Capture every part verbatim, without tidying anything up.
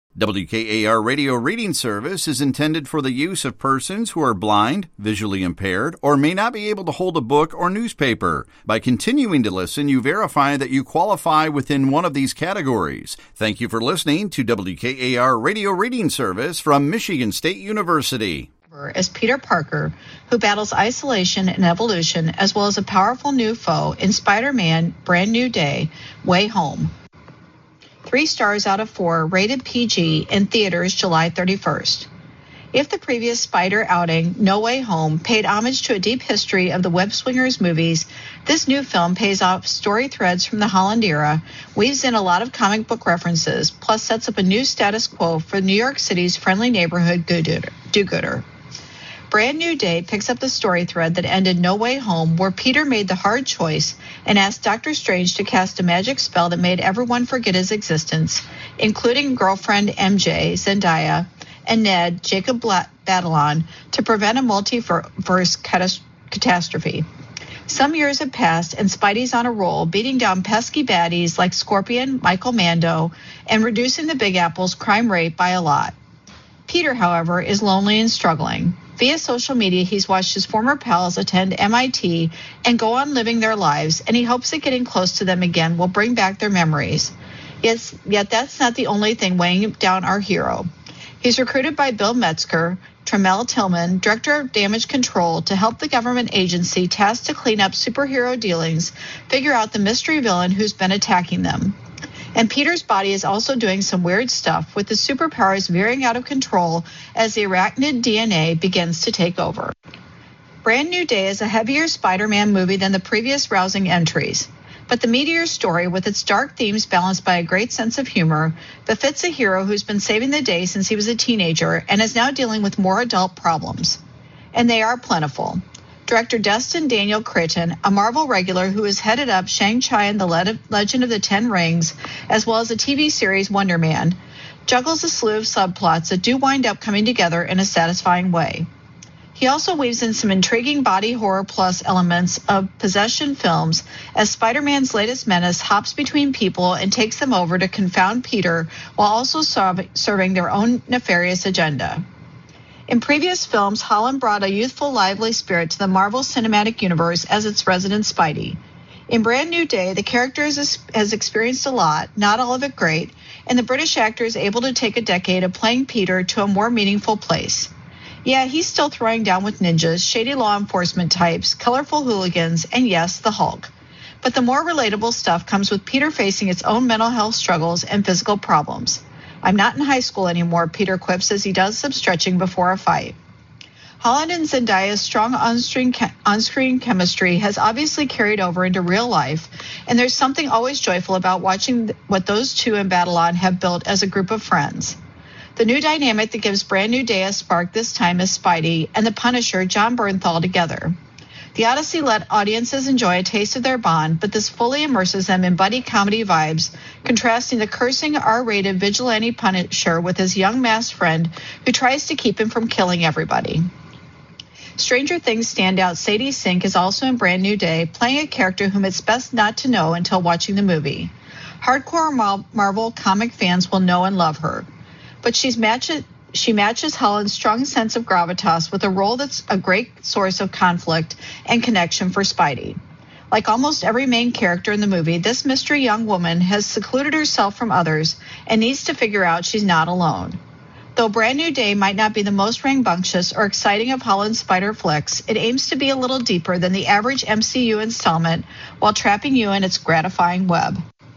W K A R Radio Reading Service is intended for the use of persons who are blind, visually impaired, or may not be able to hold a book or newspaper. By continuing to listen, you verify that you qualify within one of these categories. Thank you for listening to W K A R Radio Reading Service from Michigan State University. As Peter Parker, who battles isolation and evolution, as well as a powerful new foe in Spider-Man Brand New Day, Way Home. Three stars out of four, rated P G, in theaters July thirty-first. If the previous Spider outing, No Way Home, paid homage to a deep history of the web-swingers movies, this new film pays off story threads from the Holland era, weaves in a lot of comic book references, plus sets up a new status quo for New York City's friendly neighborhood do-gooder. Brand New Day picks up the story thread that ended No Way Home, where Peter made the hard choice and asked Doctor Strange to cast a magic spell that made everyone forget his existence, including girlfriend M J, Zendaya, and Ned, Jacob Batalon, to prevent a multiverse catas- catastrophe. Some years have passed, and Spidey's on a roll, beating down pesky baddies like Scorpion, Michael Mando, and reducing the Big Apple's crime rate by a lot. Peter, however, is lonely and struggling. Via social media, he's watched his former pals attend M I T and go on living their lives, and he hopes that getting close to them again will bring back their memories. Yes, yet that's not the only thing weighing down our hero. He's recruited by Bill Metzger, Tremel Tillman, Director of Damage Control, to help the government agency tasked to clean up superhero dealings, figure out the mystery villain who's been attacking them. And Peter's body is also doing some weird stuff, with his superpowers veering out of control as the arachnid D N A begins to take over. Brand New Day is a heavier Spider-Man movie than the previous rousing entries, but the meteor story, with its dark themes balanced by a great sense of humor, befits a hero who's been saving the day since he was a teenager and is now dealing with more adult problems. And they are plentiful. Director Destin Daniel Cretton, a Marvel regular who has headed up Shang-Chi and the Le- Legend of the Ten Rings, as well as the T V series Wonder Man, juggles a slew of subplots that do wind up coming together in a satisfying way. He also weaves in some intriguing body horror plus elements of possession films as Spider-Man's latest menace hops between people and takes them over to confound Peter while also serv- serving their own nefarious agenda. In previous films, Holland brought a youthful, lively spirit to the Marvel Cinematic Universe as its resident Spidey. In Brand New Day, the character has, has experienced a lot, not all of it great, and the British actor is able to take a decade of playing Peter to a more meaningful place. Yeah, he's still throwing down with ninjas, shady law enforcement types, colorful hooligans, and yes, the Hulk. But the more relatable stuff comes with Peter facing its own mental health struggles and physical problems. I'm not in high school anymore, Peter quips as he does some stretching before a fight. Holland and Zendaya's strong on-screen, on-screen chemistry has obviously carried over into real life, and there's something always joyful about watching what those two in Batalon have built as a group of friends. The new dynamic that gives Brand New Day a spark this time is Spidey and the Punisher, John Bernthal, together. The Odyssey let audiences enjoy a taste of their bond, but this fully immerses them in buddy comedy vibes, contrasting the cursing R-rated vigilante Punisher with his young masked friend who tries to keep him from killing everybody. Stranger Things standout Sadie Sink is also in Brand New Day, playing a character whom it's best not to know until watching the movie. Hardcore Marvel comic fans will know and love her, but she's matched She matches Holland's strong sense of gravitas with a role that's a great source of conflict and connection for Spidey. Like almost every main character in the movie, this mystery young woman has secluded herself from others and needs to figure out she's not alone. Though Brand New Day might not be the most rambunctious or exciting of Holland's Spider flicks, it aims to be a little deeper than the average M C U installment while trapping you in its gratifying web.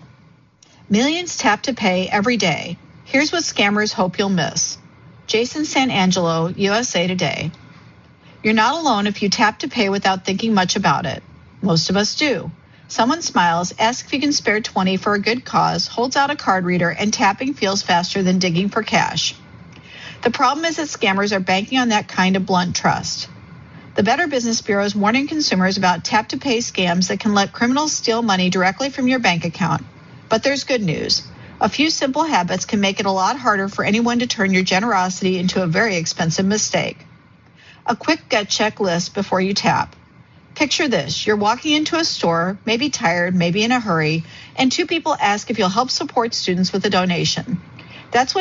Millions tap to pay every day. Here's what scammers hope you'll miss. Jason Santangelo, U S A Today. You're not alone if you tap to pay without thinking much about it. Most of us do. Someone smiles, asks if you can spare twenty for a good cause, holds out a card reader, and tapping feels faster than digging for cash. The problem is that scammers are banking on that kind of blunt trust. The Better Business Bureau is warning consumers about tap-to-pay scams that can let criminals steal money directly from your bank account. But there's good news. A few simple habits can make it a lot harder for anyone to turn your generosity into a very expensive mistake. A quick gut check list before you tap. Picture this. You're walking into a store, maybe tired, maybe in a hurry, and two people ask if you'll help support students with a donation. That's when